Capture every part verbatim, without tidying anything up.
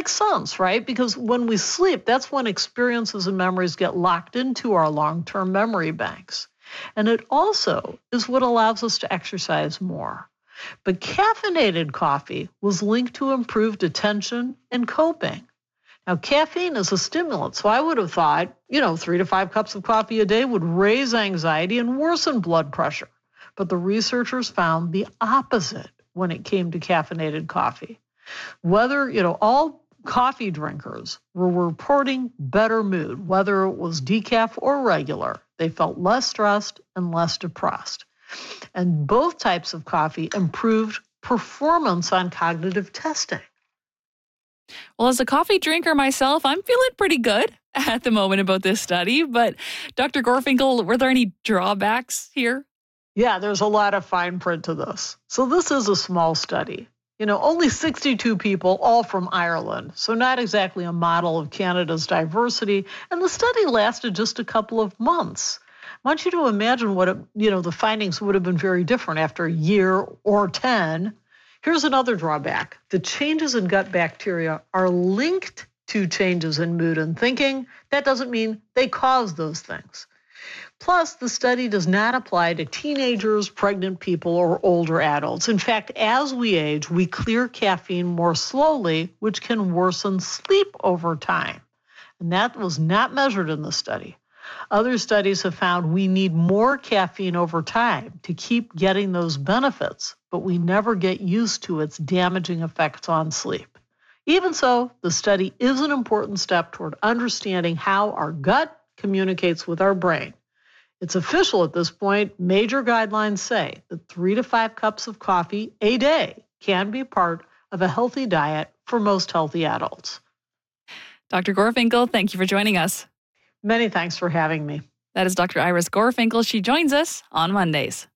makes sense, right? Because when we sleep, that's when experiences and memories get locked into our long-term memory banks. And it also is what allows us to exercise more. But caffeinated coffee was linked to improved attention and coping. Now, caffeine is a stimulant, so I would have thought, you know, three to five cups of coffee a day would raise anxiety and worsen blood pressure. But the researchers found the opposite when it came to caffeinated coffee. Whether, you know, all coffee drinkers were reporting better mood, whether it was decaf or regular. They felt less stressed and less depressed. And both types of coffee improved performance on cognitive testing. Well, as a coffee drinker myself, I'm feeling pretty good at the moment about this study. But Doctor Gorfinkel, were there any drawbacks here? Yeah, there's a lot of fine print to this. So this is a small study. You know, only sixty-two people, all from Ireland. So not exactly a model of Canada's diversity. And the study lasted just a couple of months. I want you to imagine what, it, you know, the findings would have been very different after a year or ten. Here's another drawback. The changes in gut bacteria are linked to changes in mood and thinking. That doesn't mean they cause those things. Plus, the study does not apply to teenagers, pregnant people, or older adults. In fact, as we age, we clear caffeine more slowly, which can worsen sleep over time. And that was not measured in the study. Other studies have found we need more caffeine over time to keep getting those benefits, but we never get used to its damaging effects on sleep. Even so, the study is an important step toward understanding how our gut communicates with our brain. It's official at this point. Major guidelines say that three to five cups of coffee a day can be part of a healthy diet for most healthy adults. Doctor Gorfinkel, thank you for joining us. Many thanks for having me. That is Doctor Iris Gorfinkel. She joins us on Mondays.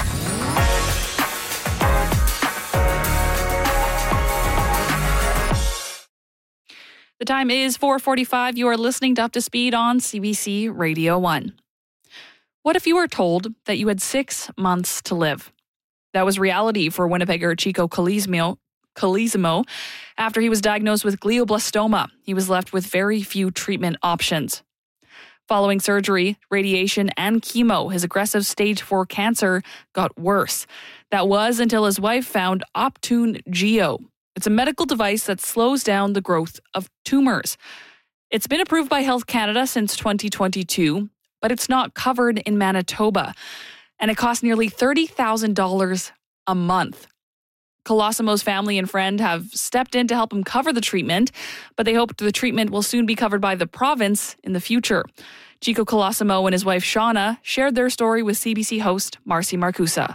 The time is four forty-five. You are listening to Up to Speed on C B C Radio one. What if you were told that you had six months to live? That was reality for Winnipegger Chico Colizimo, Colizimo after he was diagnosed with glioblastoma. He was left with very few treatment options. Following surgery, radiation, and chemo, his aggressive stage four cancer got worse. That was until his wife found Optune Geo. It's a medical device that slows down the growth of tumors. It's been approved by Health Canada since twenty twenty-two, but it's not covered in Manitoba, and it costs nearly thirty thousand dollars a month. Colosimo's family and friend have stepped in to help him cover the treatment, but they hope the treatment will soon be covered by the province in the future. Chico Colosimo and his wife Shauna shared their story with C B C host Marcy Marcusa.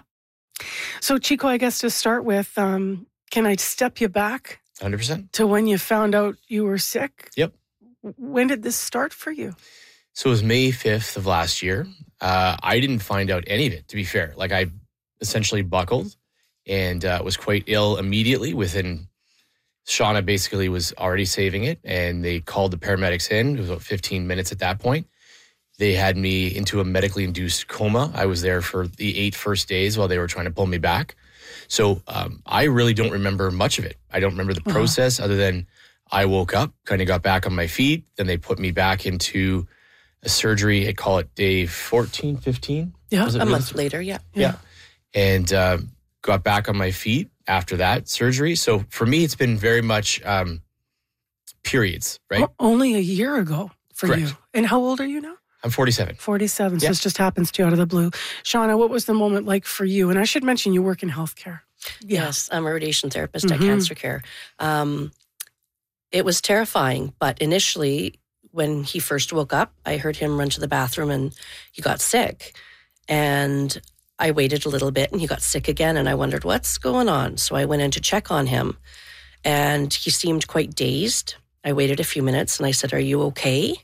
So Chico, I guess to start with, um, can I step you back? one hundred percent. To when you found out you were sick? Yep. When did this start for you? So it was May fifth of last year. Uh, I didn't find out any of it, to be fair. Like I essentially buckled and uh, was quite ill immediately. Within, Shauna basically was already saving it, and they called the paramedics in. It was about fifteen minutes at that point. They had me into a medically induced coma. I was there for the eight first days while they were trying to pull me back. So um, I really don't remember much of it. I don't remember the uh-huh. process other than I woke up, kind of got back on my feet. Then they put me back into a surgery. I call it day fourteen, fifteen. Yeah, a really? month later, yeah. Yeah. yeah. And uh, got back on my feet after that surgery. So for me, it's been very much um, periods, right? O- only a year ago for Correct. you. And how old are you now? I'm forty-seven. forty-seven, so yeah. this just happens to you out of the blue. Shauna, what was the moment like for you? And I should mention you work in healthcare. Yeah. Yes, I'm a radiation therapist mm-hmm. at Cancer Care. Um, it was terrifying, but initially, when he first woke up, I heard him run to the bathroom and he got sick. And I waited a little bit and he got sick again, and I wondered, what's going on? So I went in to check on him, and he seemed quite dazed. I waited a few minutes and I said, are you okay?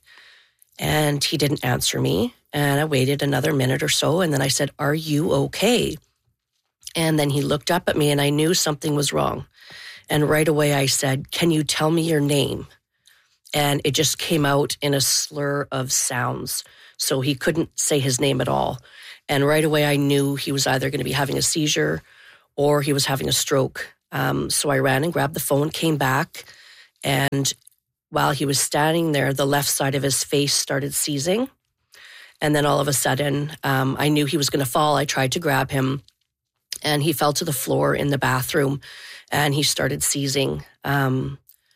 And he didn't answer me. And I waited another minute or so, and then I said, are you okay? And then he looked up at me, and I knew something was wrong. And right away I said, can you tell me your name? And it just came out in a slur of sounds. So he couldn't say his name at all. And right away I knew he was either going to be having a seizure or he was having a stroke. Um, so I ran and grabbed the phone, came back, And while he was standing there, the left side of his face started seizing. And then all of a sudden, um, I knew he was going to fall. I tried to grab him, and he fell to the floor in the bathroom, and he started seizing. Um,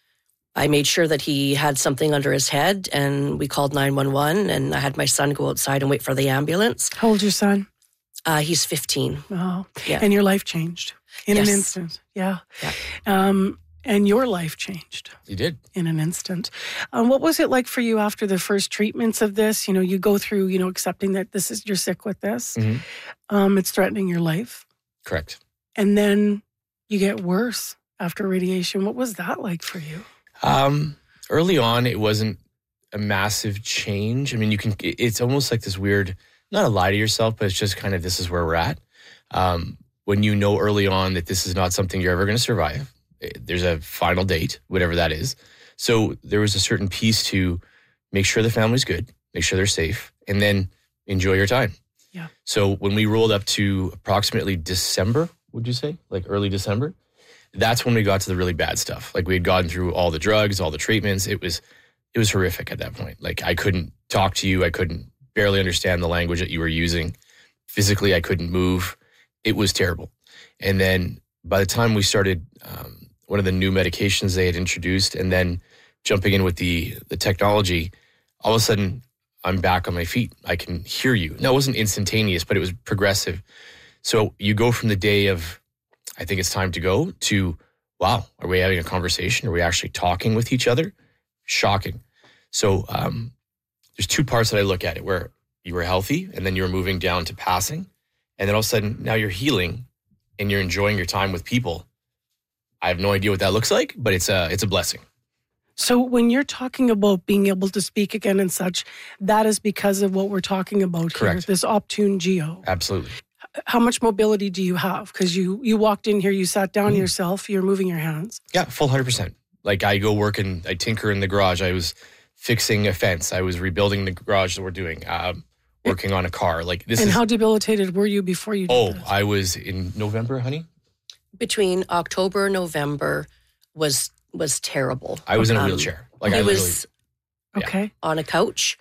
I made sure that he had something under his head, and we called nine one one, and I had my son go outside and wait for the ambulance. How old's your son? Uh, he's fifteen. Oh, Yeah. and your life changed in Yes. an instant. Yeah. Yeah. Um, and your life changed You did. in an instant. Um, what was it like for you after the first treatments of this? You know, you go through, you know, accepting that this is, you're sick with this. Mhm. Um, it's threatening your life. Correct. And then you get worse after radiation. What was that like for you? Um, early on, it wasn't a massive change. I mean, you can, it's almost like this weird, not a lie to yourself, but it's just kind of, this is where we're at. Um, when you know early on that this is not something you're ever going to survive, there's a final date, whatever that is. So there was a certain piece to make sure the family's good, make sure they're safe, and then enjoy your time. Yeah. So when we rolled up to approximately December, would you say, like early December, that's when we got to the really bad stuff. Like we had gotten through all the drugs, all the treatments. It was, it was horrific at that point. Like I couldn't talk to you. I couldn't barely understand the language that you were using. Physically, I couldn't move. It was terrible. And then by the time we started, um, one of the new medications they had introduced, and then jumping in with the the technology, all of a sudden I'm back on my feet. I can hear you. Now, it wasn't instantaneous, but it was progressive. So you go from the day of, I think it's time to go, to, wow, are we having a conversation? Are we actually talking with each other? Shocking. So um, there's two parts that I look at it, where you were healthy and then you were moving down to passing. And then all of a sudden now you're healing and you're enjoying your time with people. I have no idea what that looks like, but it's a, it's a blessing. So when you're talking about being able to speak again and such, that is because of what we're talking about here, Correct. this Optune Geo. Absolutely. How much mobility do you have? Because you, you walked in here, you sat down Mm. yourself, you're moving your hands. Yeah, full one hundred percent. Like I go work and I tinker in the garage. I was fixing a fence. I was rebuilding the garage that we're doing, um, working on a car. Like this and is, how debilitated were you before you did oh, this? I was in November, honey. Between October and November was was terrible. I was in a Um, wheelchair. Like he I literally, was yeah. Okay. on a couch.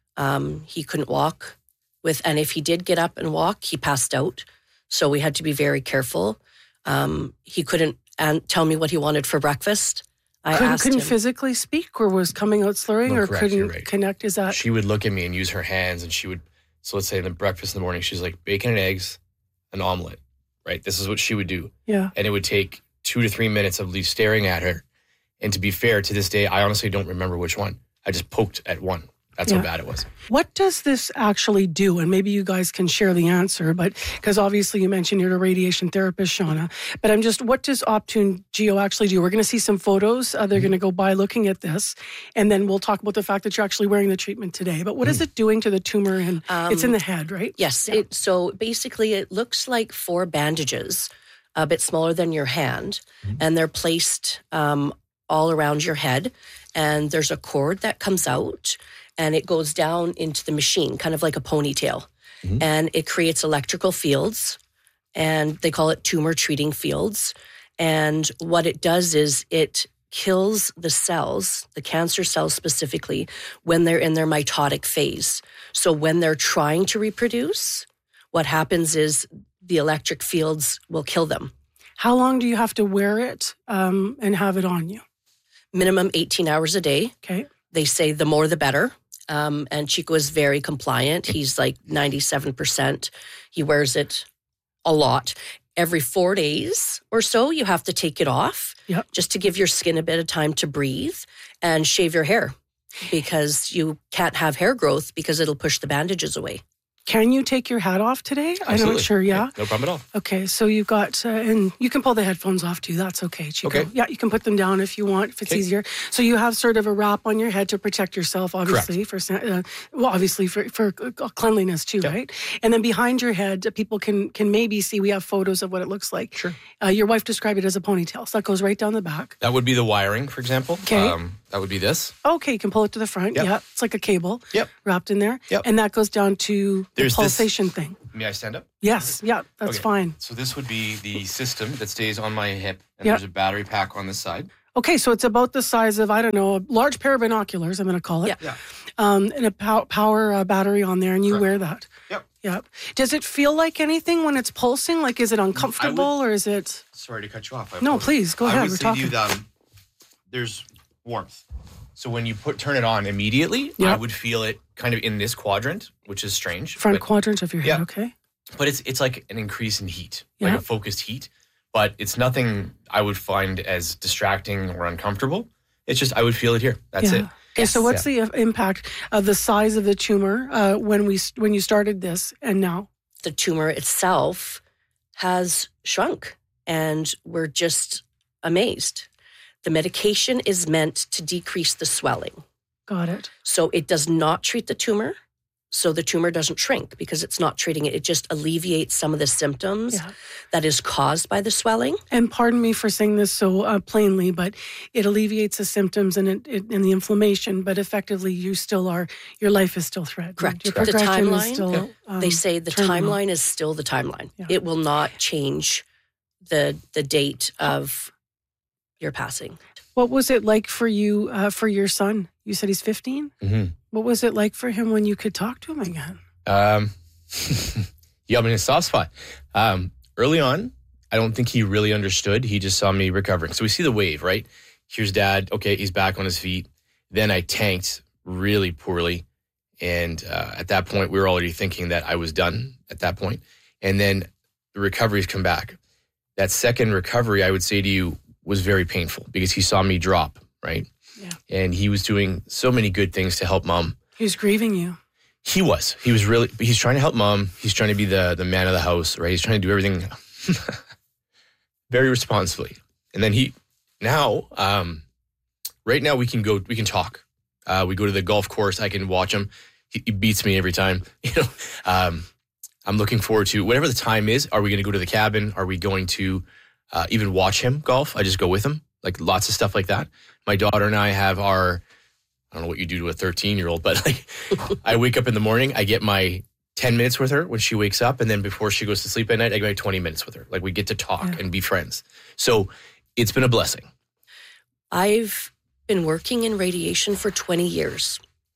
Um, he couldn't walk with, and if he did get up and walk, he passed out. So we had to be very careful. Um, he couldn't an- tell me what he wanted for breakfast. I couldn't asked couldn't him. physically speak or was coming out slurring No, or correct, you're couldn't right. connect? Is that she would look at me and use her hands, and she would, so let's say in the breakfast in the morning, she's like bacon and eggs, an omelet, right? This is what she would do. yeah? And it would take two to three minutes of Lee staring at her. And to be fair, to this day, I honestly don't remember which one. I just poked at one. That's Yeah. how bad it was. What does this actually do? And maybe you guys can share the answer, but because obviously you mentioned you're a radiation therapist, Shauna. But I'm just, what does Optune Geo actually do? We're going to see some photos. Uh, they're Mm-hmm. going to go by looking at this, and then we'll talk about the fact that you're actually wearing the treatment today. But what is it doing to the tumor? And it's in Um, the head, right? Yes. Yeah. It, so basically, it looks like four bandages, a bit smaller than your hand, and they're placed um, all around your head. And there's a cord that comes out, and it goes down into the machine, kind of like a ponytail. Mhm. And it creates electrical fields, and they call it tumor treating fields. And what it does is it kills the cells, the cancer cells specifically, when they're in their mitotic phase. So when they're trying to reproduce, what happens is the electric fields will kill them. How long do you have to wear it um, and have it on you? Minimum eighteen hours a day. Okay. They say the more the better. Um, and Chico is very compliant. He's like ninety-seven percent. He wears it a lot. Every four days or so, you have to take it off Yep. just to give your skin a bit of time to breathe and shave your hair, because you can't have hair growth because it'll push the bandages away. Can you take your hat off today? I'm not Absolutely. sure. Yeah. No problem at all. Okay, so you've got, uh, and you can pull the headphones off too. That's okay, Chico. Okay. Yeah, you can put them down if you want, if it's Okay. easier. So you have sort of a wrap on your head to protect yourself, obviously for sa- uh, well, obviously for for cleanliness too, Yeah. right? And then behind your head, uh, people can can maybe see. We have photos of what it looks like. Sure. Uh, your wife described it as a ponytail, so that goes right down the back. That would be the wiring, for example. Okay. Um, that would be this. Okay, you can pull it to the front. Yep. Yeah, it's like a cable. Yep. Wrapped in there. Yep. And that goes down to There's the this- pulsation thing. May I stand up? Yes. Yeah, that's Okay. fine. So this would be the system that stays on my hip, and Yeah. there's a battery pack on this side. Okay, so it's about the size of, I don't know, a large pair of binoculars, I'm going to call it. Yeah. Yeah. Um, and a pow- power uh, battery on there, and you Correct. wear that. Yep. Yep. Does it feel like anything when it's pulsing? Like, is it uncomfortable or is it... Sorry to cut you off. I No, apologize. please, go I ahead. would We're say talking. to you that um, there's warmth. So when you put turn it on immediately, Yeah. I would feel it kind of in this quadrant, which is strange. Front but, quadrant of your head, Yeah. okay? but it's it's like an increase in heat, Yeah. like a focused heat. But it's nothing I would find as distracting or uncomfortable. It's just I would feel it here. That's yeah. it. Okay, so Yes. what's the uh, impact of the size of the tumor uh, when we when you started this and now? The tumor itself has shrunk, and we're just amazed. The medication is meant to decrease the swelling. Got it. So it does not treat the tumor. So the tumor doesn't shrink because it's not treating it. It just alleviates some of the symptoms Yeah. that is caused by the swelling. And pardon me for saying this so uh, plainly, but it alleviates the symptoms and it, it and the inflammation. But effectively, you still are your life is still threatened. Correct. Your The progression timeline, is still. Um, They say the terminal. timeline is still the timeline. Yeah. It will not change the the date of your passing. What was it like for you uh, for your son? You said he's fifteen. Mm-hmm. What was it like for him when you could talk to him again? Um, yeah, I'm in a soft spot. Um, early on, I don't think he really understood. He just saw me recovering. So we see the wave, right? Here's dad. Okay, he's back on his feet. Then I tanked really poorly. And uh, at that point, we were already thinking that I was done at that point. And then the recoveries come back. That second recovery, I would say to you, was very painful because he saw me drop, right? Yeah. And he was doing so many good things to help mom. He was grieving you. He was. He was really, he's trying to help mom. He's trying to be the the man of the house, right? He's trying to do everything very responsibly. And then he, now, um, right now we can go, we can talk. Uh, we go to the golf course. I can watch him. He, he beats me every time. You know, um, I'm looking forward to whatever the time is. Are we going to go to the cabin? Are we going to uh, even watch him golf? I just go with him. Like lots of stuff like that. My daughter and I have our, I don't know what you do to a thirteen year old, but like I wake up in the morning, I get my ten minutes with her when she wakes up. And then before she goes to sleep at night, I get my twenty minutes with her. Like we get to talk Yeah. and be friends. So it's been a blessing. I've been working in radiation for twenty years.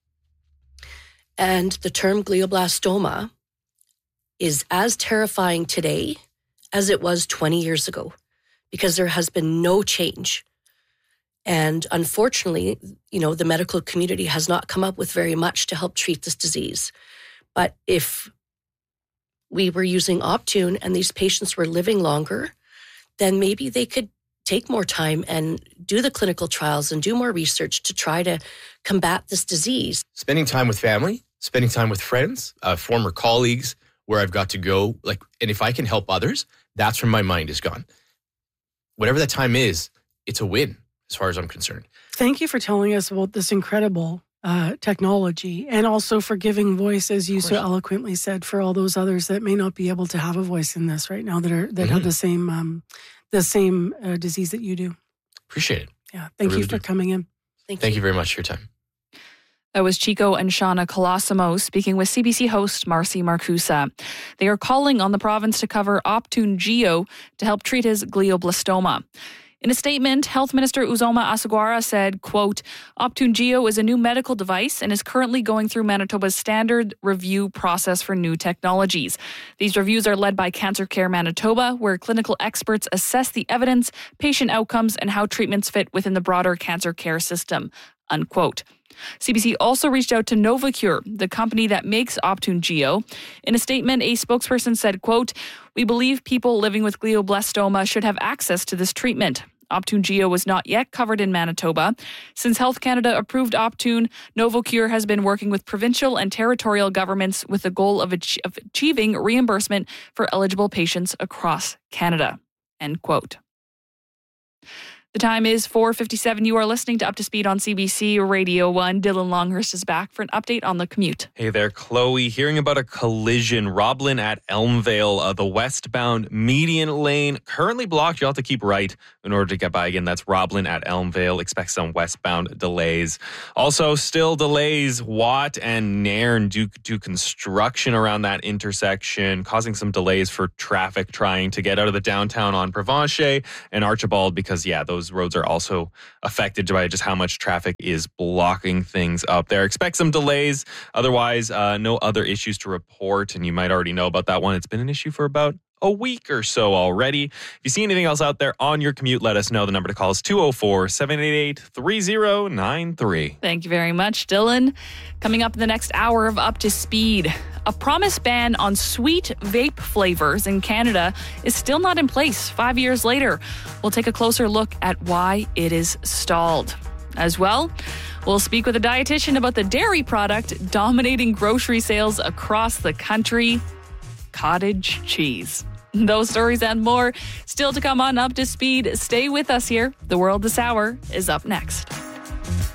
And the term glioblastoma is as terrifying today as it was twenty years ago because there has been no change. And unfortunately, you know, the medical community has not come up with very much to help treat this disease. But if we were using Optune and these patients were living longer, then maybe they could take more time and do the clinical trials and do more research to try to combat this disease. Spending time with family, spending time with friends, uh, former colleagues, where I've got to go. Like, and if I can help others, that's where my mind is gone. Whatever that time is, it's a win as far as I'm concerned. Thank you for telling us about this incredible uh, technology and also for giving voice, as you so eloquently said, for all those others that may not be able to have a voice in this right now that are that Mm-hmm. have the same um, the same uh, disease that you do. Appreciate it. Yeah, thank really you for do. coming in. Thank, Thank you very much for your time. That was Chico and Shauna Colosimo speaking with C B C host Marcy Marcusa. They are calling on the province to cover Optune Geo to help treat his glioblastoma. In a statement, Health Minister Uzoma Asugwara said, quote, Optune Geo is a new medical device and is currently going through Manitoba's standard review process for new technologies. These reviews are led by Cancer Care Manitoba, where clinical experts assess the evidence, patient outcomes, and how treatments fit within the broader cancer care system, unquote. C B C also reached out to Novacure, the company that makes Optune Geo. In a statement, a spokesperson said, quote, we believe people living with glioblastoma should have access to this treatment. Optune Geo was not yet covered in Manitoba. Since Health Canada approved Optune, Novacure has been working with provincial and territorial governments with the goal of, ach- of achieving reimbursement for eligible patients across Canada, end quote. The time is four fifty-seven. You are listening to Up to Speed on C B C Radio one. Dylan Longhurst is back for an update on the commute. Hey there, Chloe. Hearing about a collision. Roblin at Elmvale, uh, the westbound median lane currently blocked. You'll have to keep right in order to get by. Again, that's Roblin at Elmvale. Expect some westbound delays. Also, still delays. Watt and Nairn due to construction around that intersection, causing some delays for traffic trying to get out of the downtown on Provencher and Archibald because, yeah, those those roads are also affected by just how much traffic is blocking things up there. Expect some delays. Otherwise, uh, no other issues to report. And you might already know about that one. It's been an issue for about a week or so already. If you see anything else out there on your commute, let us know. The number to call is two oh four, seven eight eight, three oh nine three. Thank you very much, Dylan. Coming up in the next hour of Up to Speed, a promised ban on sweet vape flavors in Canada is still not in place five years later. We'll take a closer look at why it is stalled. As well, we'll speak with a dietitian about the dairy product dominating grocery sales across the country: cottage cheese. Those stories and more still to come on Up to Speed. Stay with us here. The World This Hour is up next.